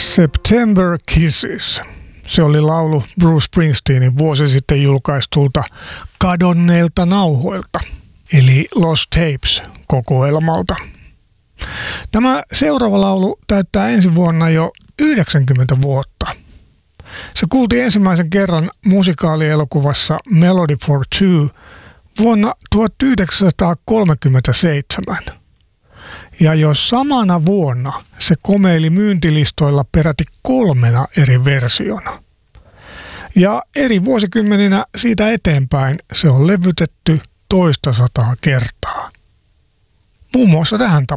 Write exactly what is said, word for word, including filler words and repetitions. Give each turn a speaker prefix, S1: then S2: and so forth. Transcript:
S1: September Kisses. Se oli laulu Bruce Springsteenin vuosi sitten julkaistulta Kadonneilta nauhoilta, eli Lost Tapes-kokoelmalta. Tämä seuraava laulu täyttää ensi vuonna jo yhdeksänkymmentä vuotta. Se kuultiin ensimmäisen kerran musikaalielokuvassa Melody for Two vuonna tuhatyhdeksänsataakolmekymmentäseitsemän. Ja jo samana vuonna se komeili myyntilistoilla peräti kolmena eri versiona. Ja eri vuosikymmeninä siitä eteenpäin se on levytetty toista sataa kertaa. Muun muassa tähän tapaan.